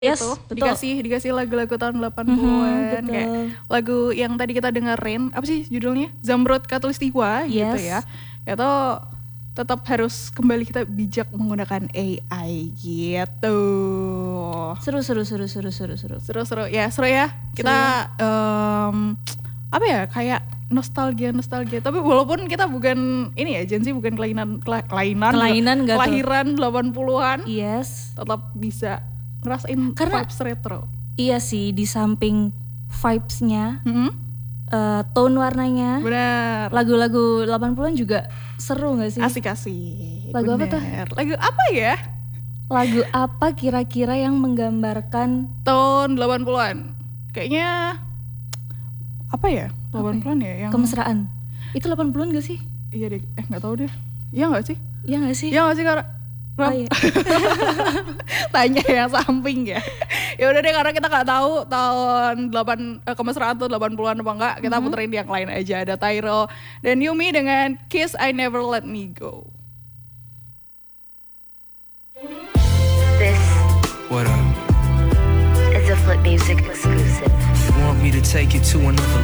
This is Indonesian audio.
Yes, itu betul. dikasih lagu-lagu tahun 80-an betul. kayak lagu yang tadi kita dengerin apa sih judulnya Zamrud Khatulistiwa gitu ya. Itu tetap harus kembali kita bijak menggunakan AI gitu. Seru. Seru ya. Kita apa ya kayak nostalgia. Tapi walaupun kita bukan ini ya Gen Z bukan kelahiran kelahiran 80-an. Yes. Tetap bisa ngerasain Karena vibes retro. Iya sih, di samping vibes-nya, tone warnanya, Benar. lagu-lagu 80-an juga seru gak sih? Asik. Lagu apa tuh? Lagu apa ya? Lagu apa kira-kira yang menggambarkan Tahun 80-an. Kayaknya apa ya? 80-an ya yang kemesraan? Itu 80-an gak sih? Iya deh, gak tahu deh. Iya gak sih? Iya gak sih? Iya gak sih karena Oh, iya. tanya yang samping ya. Ya udah deh karena kita nggak tahu tahun kemesraan tuh 80-an apa enggak, kita puterin yang lain aja. Ada Tyro dan Yumi dengan Kiss I Never Let Me Go. This What up? is a Flip Music exclusive. You want me to take you to another